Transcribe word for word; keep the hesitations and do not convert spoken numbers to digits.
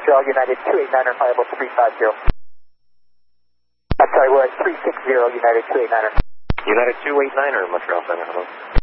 Montreal United two eight niner, viable three five zero. I'm sorry, we're at three six zero United two eight niner. United two eight niner, Montreal Center, hello.